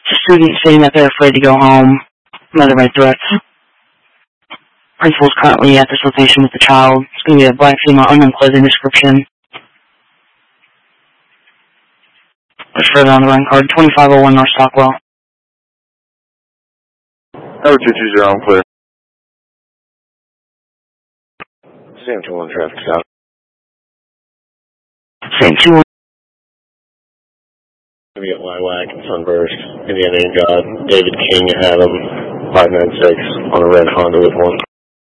Students saying that they're afraid to go home. Another red threat. Principal is currently at this location with the child. It's going to be a black female, unknown clothing description. Let's further on the run card. 2501 North Stockwell. Number 220, I'm clear. Sam 21 traffic stop. Same 21. We got Lilac, Sunburst, Indiana God, David King, Adam, 596 on a red Honda with one.